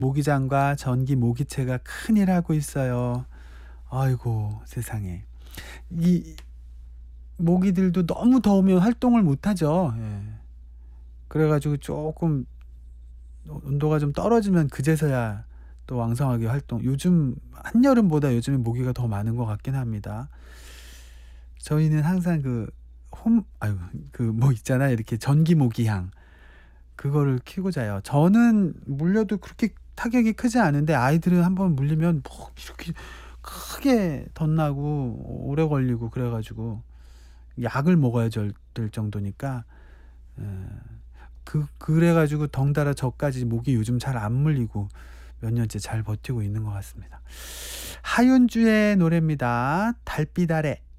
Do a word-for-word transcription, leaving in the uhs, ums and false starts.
모기장과 전기 모기채가 큰일 하고 있어요. 아이고 세상에. 이 모기들도 너무 더우면 활동을 못 하죠. 예. 그래 가지고 쪼끔 온도가 좀 떨어지면 그제서야 또 왕성하게 활동 요즘 한여름보다 요즘에 모기가 더 많은 것 같긴 합니다. 저희는 항상 그 홈 아유 그 뭐 있잖아요. 이렇게 전기 모기향. 그거를 켜고 자요. 저는 물려도 그렇게 타격이 크지 않은데 아이들은 한번 물리면 뭐 이렇게 크게 덧나고 오래 걸리고 그래 가지고 약을 먹어야 절 될 정도니까 예 그 그래 가지고 덩달아 저까지 모기 요즘 잘 안 물리고 몇 년째 잘 버티고 있는 것 같습니다. 하윤주의 노래입니다. 달빛 아래.